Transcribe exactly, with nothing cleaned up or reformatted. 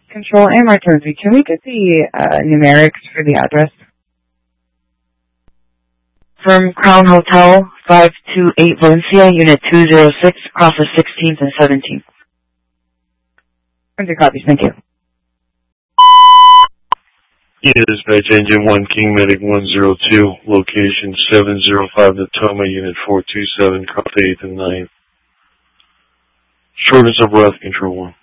Control and Martosi, can we get the uh, numerics for the address? From Crown Hotel, five two eight Valencia, Unit two oh six, across the sixteenth and seventeenth. Under copies, thank you. Unit Dispatch Engine one, King Medic one zero two, location seven zero five Natoma, Unit four two seven, across the eighth and ninth. Shortness of breath, Control one.